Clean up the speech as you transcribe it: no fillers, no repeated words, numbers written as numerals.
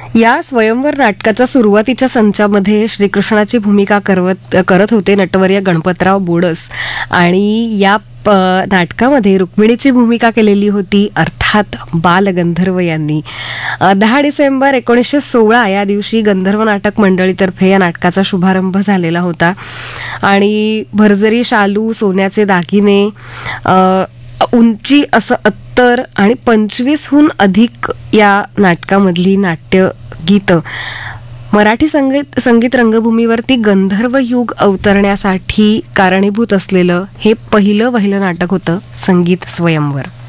या स्वयंवर नाटकाच्या सुरुवातीच्या संचामध्ये श्रीकृष्णाची भूमिका करत होते नटवर्य गणपतराव बोडस आणि या नाटकामध्ये रुक्मिणीची भूमिका केलेली होती अर्थात बालगंधर्व यांनी. 10 डिसेंबर 1916 या दिवशी गंधर्व नाटक मंडळीतर्फे या नाटकाचा शुभारंभ झालेला होता आणि भरजरी शालू, सोन्याचे दागिने, उंची असं अत्तर आणि 25हून अधिक या नाटकामधली नाट्य गीतं मराठी संगीत रंगभूमीवरती गंधर्व युग अवतरण्यासाठी कारणीभूत असलेलं हे पहिलं नाटक होतं संगीत स्वयंवर.